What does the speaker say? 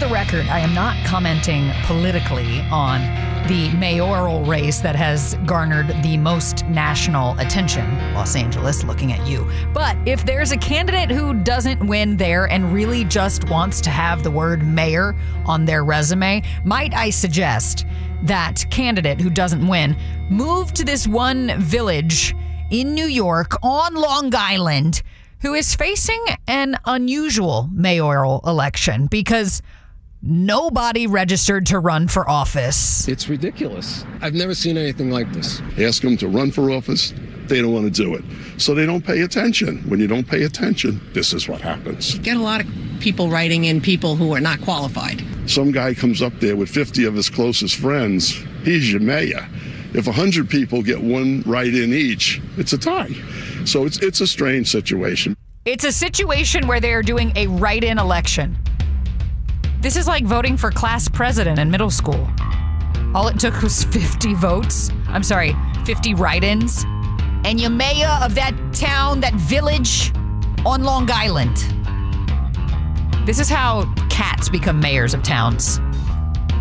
the record, I am not commenting politically on the mayoral race that has garnered the most national attention. Los Angeles, looking at you. But if there's a candidate who doesn't win there and really just wants to have the word mayor on their resume, might I suggest that candidate who doesn't win move to this one village in New York on Long Island who is facing an unusual mayoral election because nobody registered to run for office. It's ridiculous. I've never seen anything like this. Ask them to run for office. They don't want to do it. So they don't pay attention. When you don't pay attention, this is what happens. You get a lot of people writing in people who are not qualified. Some guy comes up there with 50 of his closest friends. He's your mayor. If 100 people get one write-in each, it's a tie. So it's a strange situation. It's a situation where they're doing a write-in election. This is like voting for class president in middle school. All it took was 50 votes. 50 write-ins. And you're mayor of that town, that village on Long Island. This is how cats become mayors of towns.